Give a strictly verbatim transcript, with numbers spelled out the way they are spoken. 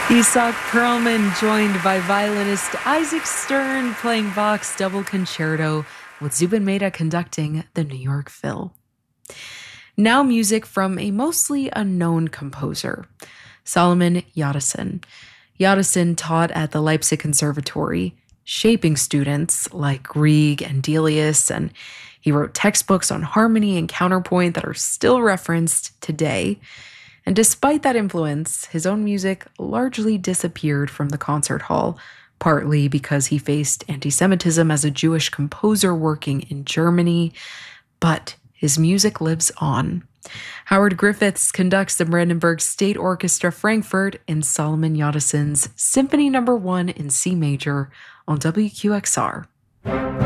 Isak Perlman joined by violinist Isaac Stern playing Bach's Double Concerto, with Zubin Mehta conducting the New York Phil. Now music from a mostly unknown composer, Solomon Yadasin. Yadasin taught at the Leipzig Conservatory, shaping students like Grieg and Delius, and he wrote textbooks on harmony and counterpoint that are still referenced today. And despite that influence, his own music largely disappeared from the concert hall, partly because he faced anti-Semitism as a Jewish composer working in Germany. But his music lives on. Howard Griffiths conducts the Brandenburg State Orchestra Frankfurt in Solomon Yadasin's Symphony Number One in C major on W Q X R.